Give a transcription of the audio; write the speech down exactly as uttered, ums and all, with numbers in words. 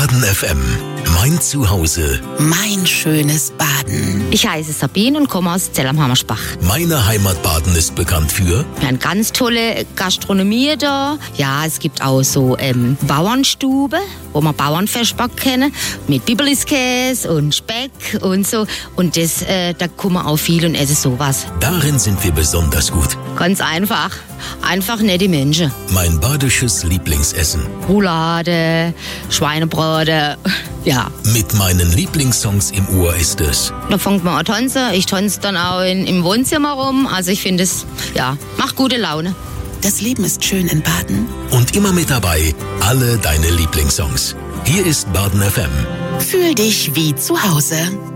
Baden F M, mein Zuhause. Mein schönes Baden. Ich heiße Sabine und komme aus Zell am Hammersbach. Meine Heimat Baden ist bekannt für... Wir haben ganz tolle Gastronomie da. Ja, es gibt auch so ähm, Bauernstube, wo man Bauernfestback kennen, mit Bibeliskäse und Speck und so. Und das, äh, da kommen auch viel und essen sowas. Darin sind wir besonders gut. Ganz einfach. Einfach nette Menschen. Mein badisches Lieblingsessen. Roulade, Schweinebraten, ja. Mit meinen Lieblingssongs im Ohr ist es... Da fängt man an tanzen. Ich tanze dann auch in, im Wohnzimmer rum. Also ich finde es, ja, macht gute Laune. Das Leben ist schön in Baden. Und immer mit dabei, alle deine Lieblingssongs. Hier ist Baden F M. Fühl dich wie zu Hause.